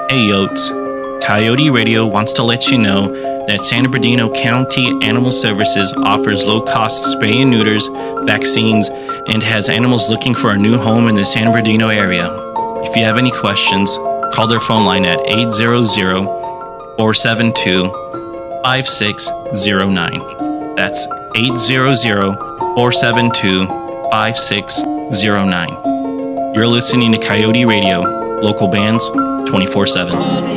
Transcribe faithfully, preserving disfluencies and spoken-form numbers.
Hey Yotes, Coyote Radio wants to let you know that San Bernardino County Animal Services offers low-cost spay and neuters, vaccines, and has animals looking for a new home in the San Bernardino area. If you have any questions, call their phone line at eight hundred, four seven two, five six zero nine. That's eight hundred, four seven two, five six zero nine. You're listening to Coyote Radio, local bands, twenty-four seven.